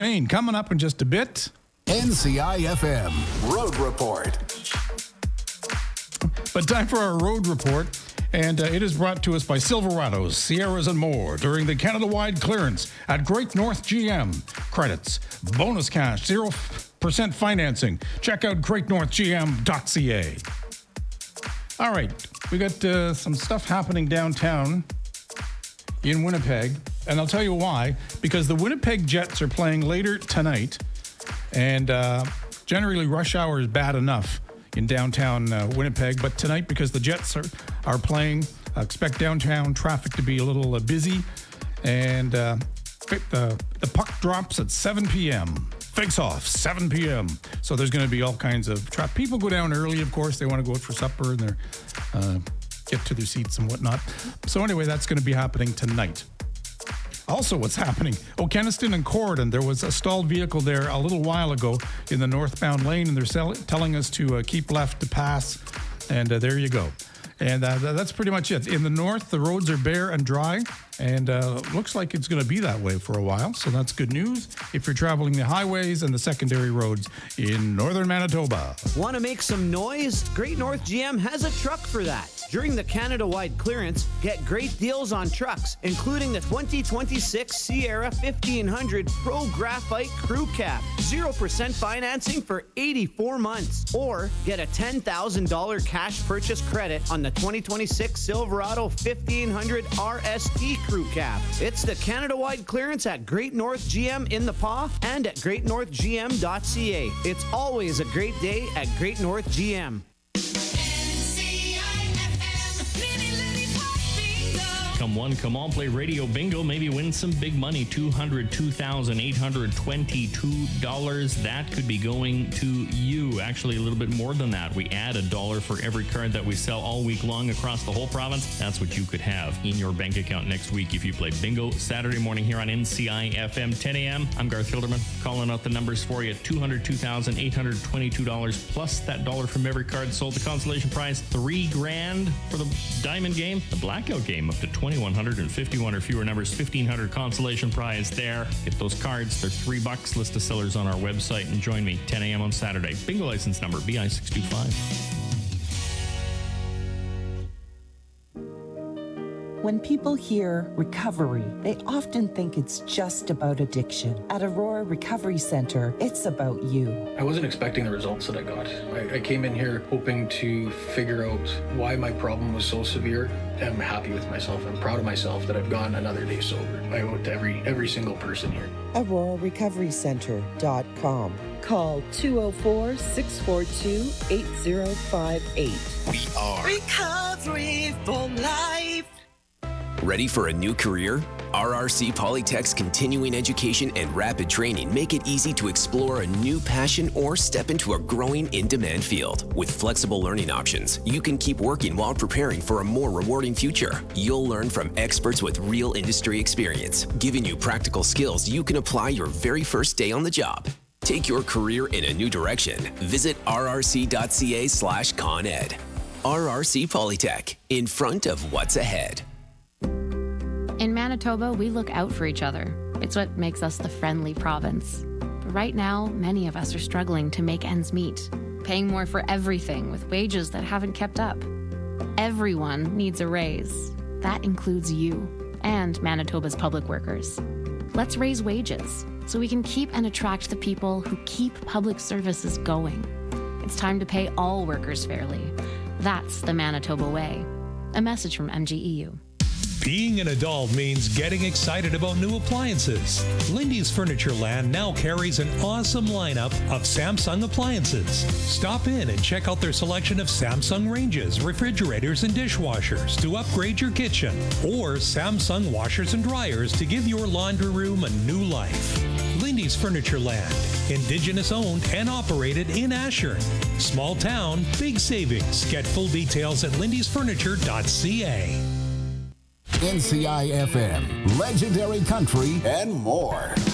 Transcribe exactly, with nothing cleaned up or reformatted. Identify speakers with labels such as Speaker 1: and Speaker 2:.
Speaker 1: Rain coming up in just a bit.
Speaker 2: N C I F M Road Report.
Speaker 1: But time for our road report, and uh, it is brought to us by Silverados, Sierras, and more during the Canada-wide clearance at Great North G M. Credits, bonus cash, zero percent financing. Check out great north g m dot c a. All right, we got uh, some stuff happening downtown in Winnipeg, and I'll tell you why. Because the Winnipeg Jets are playing later tonight, and uh, generally rush hour is bad enough in downtown uh, Winnipeg, but tonight, because the Jets are, are playing, uh, expect downtown traffic to be a little uh, busy, and uh, the, the puck drops at seven p.m. Face off, seven p.m. So there's going to be all kinds of traffic. People go down early, of course. They want to go out for supper and they're uh, get to their seats and whatnot. So anyway, that's going to be happening tonight. Also, what's happening? Oh, Kenaston and Corridon, there was a stalled vehicle there a little while ago in the northbound lane, and they're sell- telling us to uh, keep left to pass, and uh, there you go. And uh, that's pretty much it. In the north, the roads are bare and dry, and uh, looks like it's going to be that way for a while, so that's good news if you're traveling the highways and the secondary roads in northern Manitoba.
Speaker 3: Want to make some noise? Great North G M has a truck for that. During the Canada-wide clearance, get great deals on trucks, including the twenty twenty-six Sierra fifteen hundred Pro Graphite Crew Cab. zero percent financing for eighty-four months. Or get a ten thousand dollars cash purchase credit on the twenty twenty-six Silverado fifteen hundred R S T Crew Cab. It's the Canada-wide clearance at Great North G M in the Paw and at great north g m dot c a. It's always a great day at Great North G M.
Speaker 4: Come one, come all, play Radio Bingo. Maybe win some big money. two hundred two thousand eight hundred twenty-two dollars. That could be going to you. Actually, a little bit more than that. We add a dollar for every card that we sell all week long across the whole province. That's what you could have in your bank account next week if you play bingo Saturday morning here on N C I F M, ten a.m. I'm Garth Hilderman, calling out the numbers for you. two hundred two thousand eight hundred twenty-two dollars plus that dollar from every card sold. The consolation prize, three grand for the diamond game. The blackout game, up to twenty-one fifty-one or fewer numbers, fifteen hundred consolation prize there. Get those cards. They're three bucks. List of sellers on our website, and join me ten a.m. on Saturday. Bingo license number B I six two five.
Speaker 5: When people hear recovery, they often think it's just about addiction. At Aurora Recovery Center, it's about you.
Speaker 6: I wasn't expecting the results that I got. I, I came in here hoping to figure out why my problem was so severe. I'm happy with myself. I'm proud of myself that I've gone another day sober. I owe it to every, every single person here.
Speaker 5: aurora recovery center dot com. Call two oh four, six four two, eight oh five eight.
Speaker 2: We are
Speaker 5: Recovery for Life.
Speaker 7: Ready for a new career? R R C Polytech's continuing education and rapid training make it easy to explore a new passion or step into a growing in-demand field. With flexible learning options, you can keep working while preparing for a more rewarding future. You'll learn from experts with real industry experience, giving you practical skills you can apply your very first day on the job. Take your career in a new direction. Visit r r c dot c a slash con ed. R R C Polytech, in front of what's ahead.
Speaker 8: In Manitoba, we look out for each other. It's what makes us the friendly province. But right now, many of us are struggling to make ends meet, paying more for everything with wages that haven't kept up. Everyone needs a raise. That includes you and Manitoba's public workers. Let's raise wages so we can keep and attract the people who keep public services going. It's time to pay all workers fairly. That's the Manitoba way. A message from M G E U.
Speaker 9: Being an adult means getting excited about new appliances. Lindy's Furniture Land now carries an awesome lineup of Samsung appliances. Stop in and check out their selection of Samsung ranges, refrigerators, and dishwashers to upgrade your kitchen, or Samsung washers and dryers to give your laundry room a new life. Lindy's Furniture Land, Indigenous owned and operated in Ashern. Small town, big savings. Get full details at lindys furniture dot c a.
Speaker 2: N C I F M, legendary country, and more.